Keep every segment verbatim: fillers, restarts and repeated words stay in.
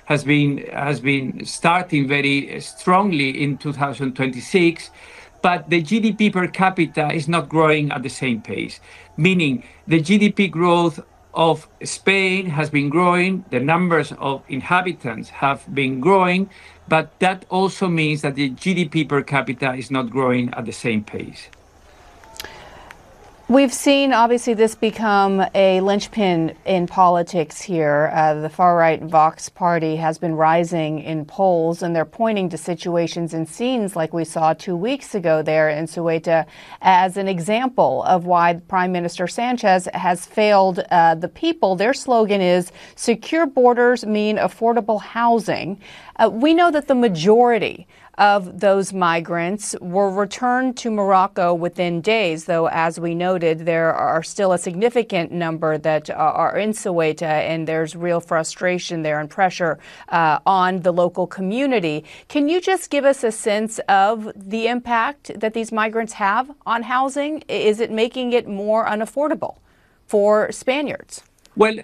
has been has been starting very strongly in two thousand twenty-six, but the G D P per capita is not growing at the same pace, meaning the G D P growth of Spain has been growing, the numbers of inhabitants have been growing, but that also means that the G D P per capita is not growing at the same pace. We've seen, obviously, this become a linchpin in politics here. Uh, the far-right Vox Party has been rising in polls, and they're pointing to situations and scenes like we saw two weeks ago there in Ceuta as an example of why Prime Minister Sanchez has failed uh, the people. Their slogan is, secure borders mean affordable housing. Uh, we know that the majority of those migrants were returned to Morocco within days, though, as we noted, there are still a significant number that uh, are in Ceuta, and there's real frustration there and pressure uh, on the local community. Can you just give us a sense of the impact that these migrants have on housing? Is it making it more unaffordable for Spaniards? Well,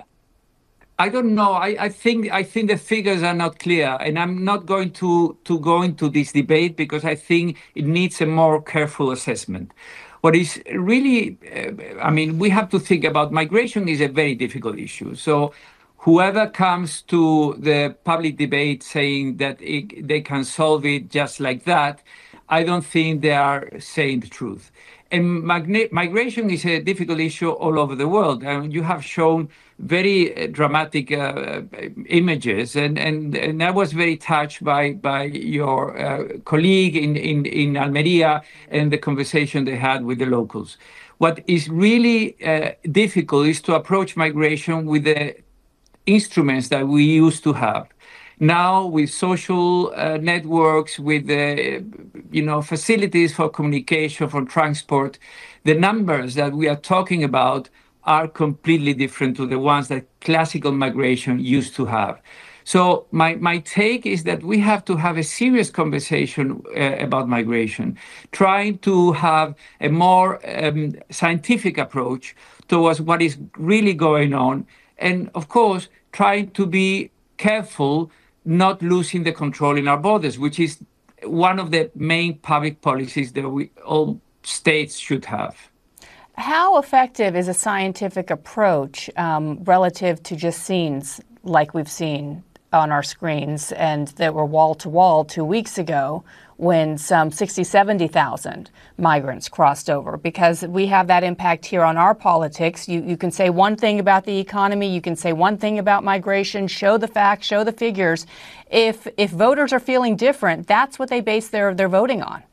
I don't know. I, I think I think the figures are not clear, and I'm not going to, to go into this debate because I think it needs a more careful assessment. What is really, uh, I mean, we have to think about migration is a very difficult issue. So whoever comes to the public debate saying that it, they can solve it just like that, I don't think they are saying the truth. And migration is a difficult issue all over the world. And you have shown very dramatic uh, images. And, and, and I was very touched by, by your uh, colleague in, in, in Almeria and the conversation they had with the locals. What is really uh, difficult is to approach migration with the instruments that we used to have. Now, with social uh, networks, with uh, you know facilities for communication, for transport, the numbers that we are talking about are completely different to the ones that classical migration used to have. So my, my take is that we have to have a serious conversation uh, about migration, trying to have a more um, scientific approach towards what is really going on. And of course, trying to be careful not losing the control in our borders, which is one of the main public policies that we all states should have. How effective is a scientific approach um, relative to just scenes like we've seen on our screens and that were wall to wall two weeks ago when some sixty, seventy thousand migrants crossed over? Because we have that impact here on our politics. You, you can say one thing about the economy, you can say one thing about migration, show the facts, show the figures. If if voters are feeling different, that's what they base their, their voting on.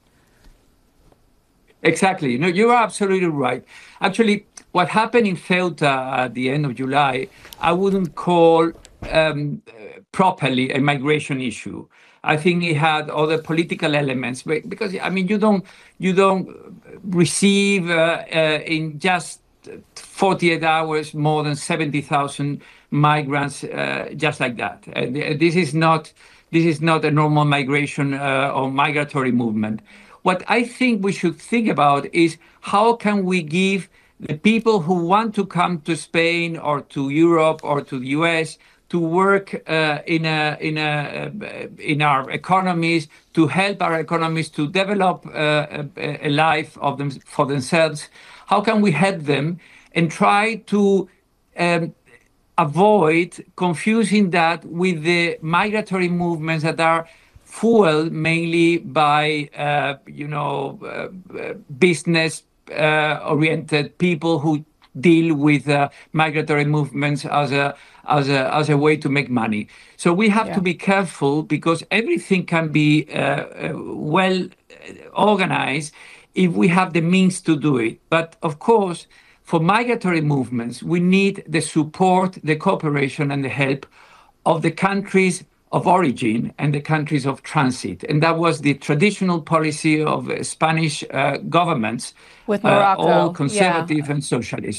Exactly. No, you're absolutely right. Actually, what happened in Ceuta at the end of July, I wouldn't call um, properly a migration issue. I think it had other political elements because, I mean, you don't you don't receive uh, uh, in just forty-eight hours more than seventy thousand migrants uh, just like that. Uh, this is not this is not a normal migration uh, or migratory movement. What I think we should think about is how can we give the people who want to come to Spain or to Europe or to the U S to work uh, in a in a uh, in our economies, to help our economies to develop uh, a, a life of them for themselves. How can we help them and try to um, avoid confusing that with the migratory movements that are fueled mainly by uh, you know uh, business uh, oriented people who deal with uh, migratory movements as a as a as a way to make money. So we have yeah. to be careful because everything can be uh, uh, well organized if we have the means to do it. But of course, for migratory movements, we need the support, the cooperation, and the help of the countries of origin and the countries of transit. And that was the traditional policy of uh, Spanish uh, governments, with Morocco, uh, all conservative yeah. and socialist.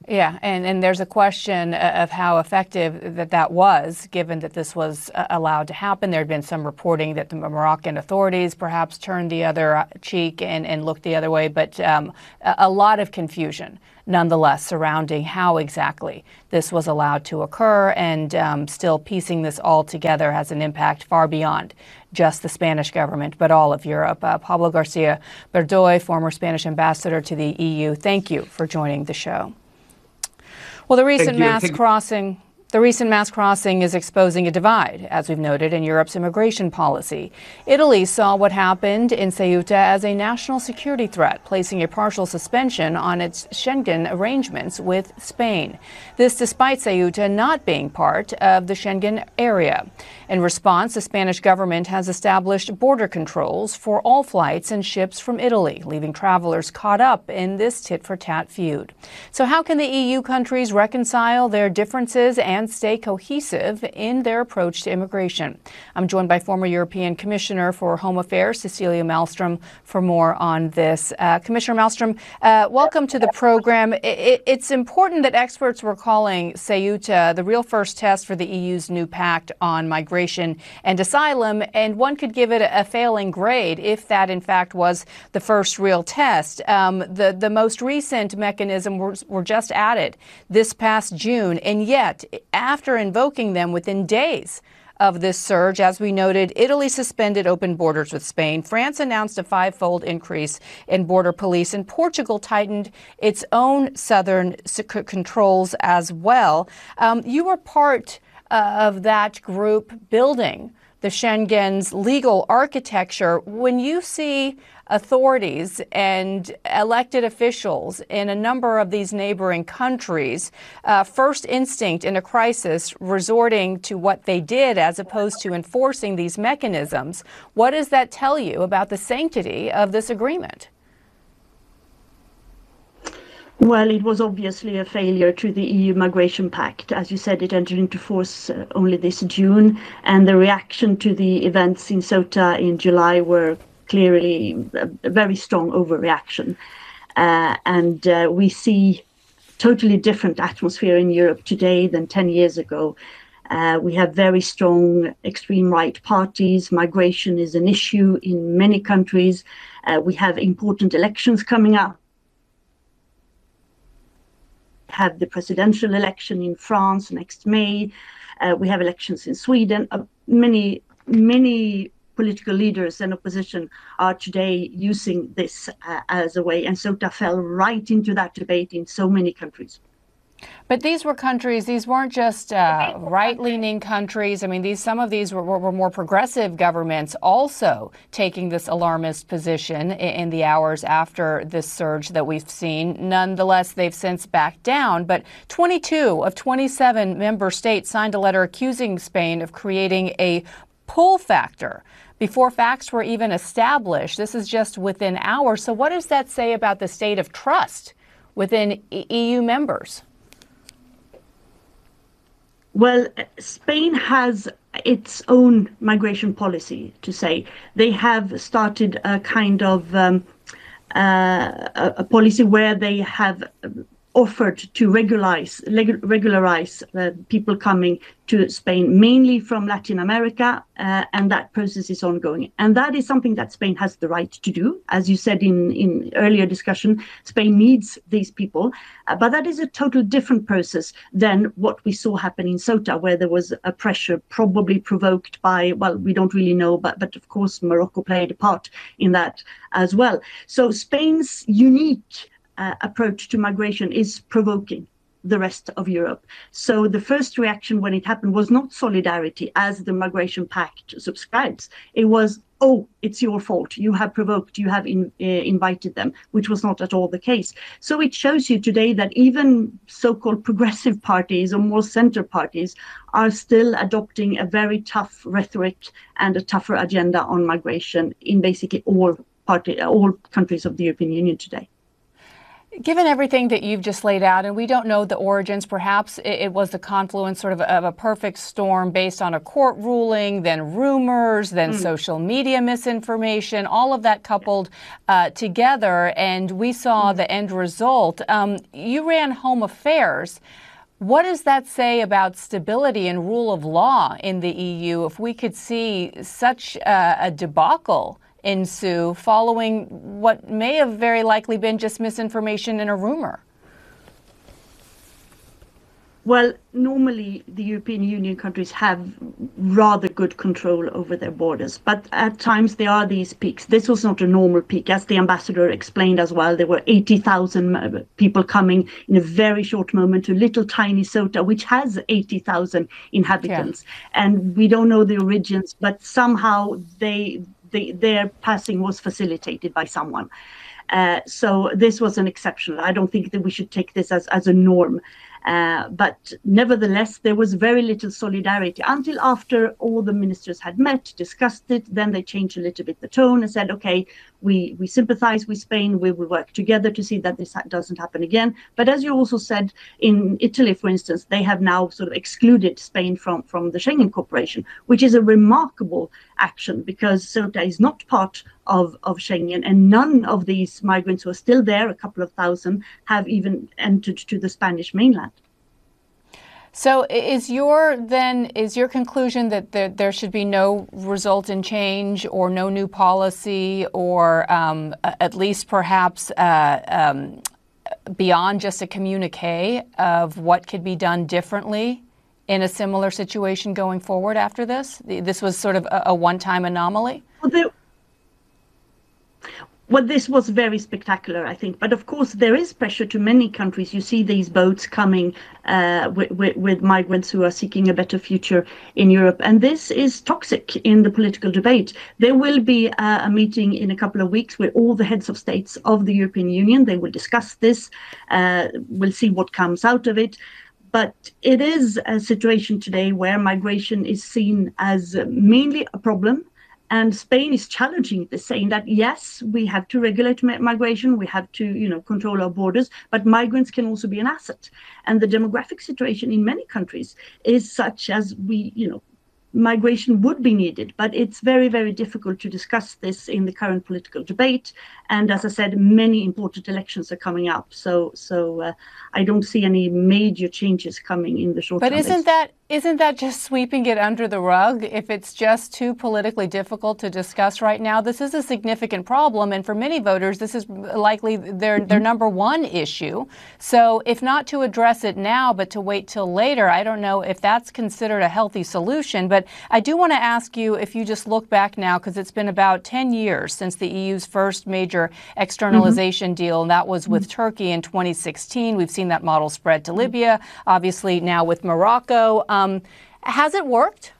Yeah, and, and there's a question of how effective that that was, given that this was uh, allowed to happen. There had been some reporting that the Moroccan authorities perhaps turned the other cheek and, and looked the other way, but um, a, a lot of confusion nonetheless surrounding how exactly this was allowed to occur, and um, still piecing this all together has an impact far beyond just the Spanish government, but all of Europe. Uh, Pablo Garcia Berdoy, former Spanish ambassador to the E U, thank you for joining the show. Well, the recent mass crossing, the recent mass crossing is exposing a divide, as we've noted, in Europe's immigration policy. Italy saw what happened in Ceuta as a national security threat, placing a partial suspension on its Schengen arrangements with Spain. This despite Ceuta not being part of the Schengen area. In response, the Spanish government has established border controls for all flights and ships from Italy, leaving travelers caught up in this tit-for-tat feud. So how can the E U countries reconcile their differences and stay cohesive in their approach to immigration? I'm joined by former European Commissioner for Home Affairs, Cecilia Malmström, for more on this. Uh, Commissioner Malmström, uh, welcome to the program. It, it's important that experts were calling Ceuta the real first test for the E U's new pact on migration and asylum, and one could give it a failing grade if that in fact was the first real test. Um, the, the most recent mechanism were, were just added this past June, and yet after invoking them within days of this surge, as we noted, Italy suspended open borders with Spain. France announced a five-fold increase in border police, and Portugal tightened its own southern controls as well. Um, you were part of that group building the Schengen's legal architecture. When you see authorities and elected officials in a number of these neighboring countries, uh, first instinct in a crisis resorting to what they did as opposed to enforcing these mechanisms, what does that tell you about the sanctity of this agreement? Well, it was obviously a failure to the E U Migration Pact. As you said, it entered into force uh, only this June, and the reaction to the events in Ceuta in July were clearly a, a very strong overreaction. Uh, and uh, we see totally different atmosphere in Europe today than ten years ago. Uh, we have very strong extreme right parties. Migration is an issue in many countries. Uh, we have important elections coming up. Have the presidential election in France next May. Uh, we have elections in Sweden. Uh, many, many political leaders and opposition are today using this uh, as a way, and Ceuta fell right into that debate in so many countries. But these were countries, these weren't just uh, right-leaning countries. I mean, these some of these were, were more progressive governments also taking this alarmist position in, in the hours after this surge that we've seen. Nonetheless, they've since backed down. But twenty-two of twenty-seven member states signed a letter accusing Spain of creating a pull factor before facts were even established. This is just within hours. So what does that say about the state of trust within E U members? Well, Spain has its own migration policy, to say. They have started a kind of um, uh, a, a policy where they have offered to regularize, regularize uh, people coming to Spain, mainly from Latin America, uh, and that process is ongoing. And that is something that Spain has the right to do. As you said in, in earlier discussion, Spain needs these people, uh, but that is a total different process than what we saw happen in Ceuta, where there was a pressure probably provoked by, well, we don't really know, but, but of course Morocco played a part in that as well. So Spain's unique Uh, approach to migration is provoking the rest of Europe. So the first reaction when it happened was not solidarity, as the Migration Pact subscribes. It was, oh, it's your fault. You have provoked, you have in, uh, invited them, which was not at all the case. So it shows you today that even so-called progressive parties or more center parties are still adopting a very tough rhetoric and a tougher agenda on migration in basically all party, all countries of the European Union today. Given everything that you've just laid out, and we don't know the origins, perhaps it, it was the confluence sort of of a perfect storm based on a court ruling, then rumors, then mm. social media misinformation, all of that coupled uh, together, and we saw mm. the end result. Um, you ran Home Affairs. What does that say about stability and rule of law in the E U if we could see such a, a debacle ensue following what may have very likely been just misinformation and a rumor? Well, normally the European Union countries have rather good control over their borders, but at times there are these peaks. This was not a normal peak. As the ambassador explained as well, there were eighty thousand people coming in a very short moment to little tiny Ceuta, which has eighty thousand inhabitants. Yeah. And we don't know the origins, but somehow they, they their passing was facilitated by someone. Uh, so this was an exceptional. I don't think that we should take this as, as a norm. Uh, but nevertheless, there was very little solidarity until after all the ministers had met, discussed it. Then they changed a little bit the tone and said, OK, we, we sympathize with Spain. We will work together to see that this ha- doesn't happen again. But as you also said, in Italy, for instance, they have now sort of excluded Spain from, from the Schengen Cooperation, which is a remarkable action because Ceuta is not part of, of Schengen, and none of these migrants who are still there, a couple of thousand, have even entered to the Spanish mainland. So is your then is your conclusion that there, there should be no result in change or no new policy or um, at least perhaps uh, um, beyond just a communique of what could be done differently in a similar situation going forward after this? This was sort of a, a one-time anomaly? Well, there, Well, this was very spectacular, I think. But of course, there is pressure to many countries. You see these boats coming uh, with, with, with migrants who are seeking a better future in Europe. And this is toxic in the political debate. There will be uh, a meeting in a couple of weeks with all the heads of states of the European Union. They will discuss this. Uh, we'll see what comes out of it. But it is a situation today where migration is seen as mainly a problem. And Spain is challenging this, saying that, yes, we have to regulate migration, we have to, you know, control our borders, but migrants can also be an asset. And the demographic situation in many countries is such as we, you know, migration would be needed, but it's very, very difficult to discuss this in the current political debate. And as I said, many important elections are coming up. So so uh, I don't see any major changes coming in the short term. But isn't that isn't that just sweeping it under the rug? If it's just too politically difficult to discuss right now, this is a significant problem. And for many voters, this is likely their, their number one issue. So if not to address it now, but to wait till later, I don't know if that's considered a healthy solution. But I do want to ask you, if you just look back now, because it's been about ten years since the E U's first major externalization mm-hmm. deal, and that was with mm-hmm. Turkey in twenty sixteen. We've seen that model spread to mm-hmm. Libya, obviously now with Morocco. Um, has it worked?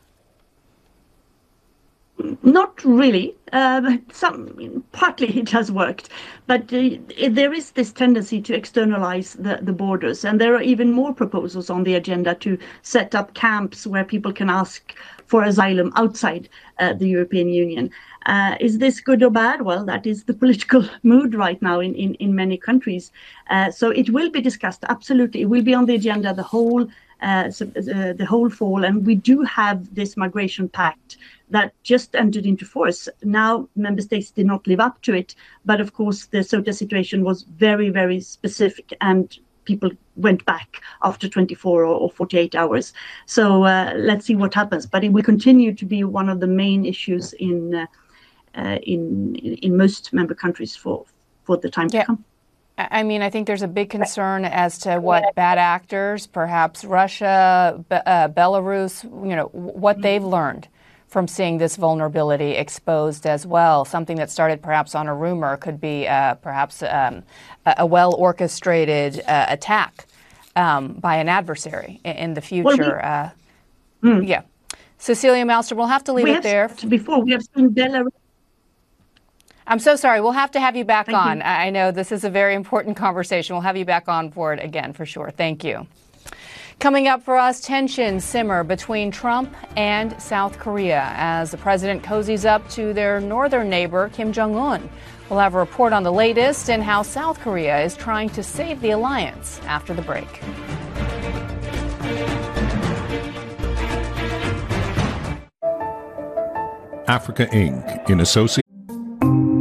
Not really. Uh, some partly it has worked, but uh, it, there is this tendency to externalize the, the borders, and there are even more proposals on the agenda to set up camps where people can ask for asylum outside uh, the European Union. Uh, is this good or bad? Well, that is the political mood right now in, in, in many countries. Uh, so it will be discussed, absolutely. It will be on the agenda the whole uh, so, uh, the whole fall, and we do have this migration pact that just entered into force. Now, member states did not live up to it, but of course the Ceuta situation was very, very specific, and people went back after twenty-four or forty-eight hours. So uh, let's see what happens. But it will continue to be one of the main issues in uh, uh, in in most member countries for for the time yeah. to come. I mean, I think there's a big concern as to what bad actors, perhaps Russia, Be- uh, Belarus, you know, what they've learned from seeing this vulnerability exposed as well. Something that started perhaps on a rumor could be uh, perhaps um, a well-orchestrated uh, attack um, by an adversary in, in the future. Uh, mm. Yeah. Cecilia Malmström, we'll have to leave we it there. Before, we have seen Belarus. I'm so sorry. We'll have to have you back Thank on. You. I know this is a very important conversation. We'll have you back on board again for sure. Thank you. Coming up for us, tensions simmer between Trump and South Korea as the president cozies up to their northern neighbor, Kim Jong-un. We'll have a report on the latest and how South Korea is trying to save the alliance after the break. Africa Incorporated, in association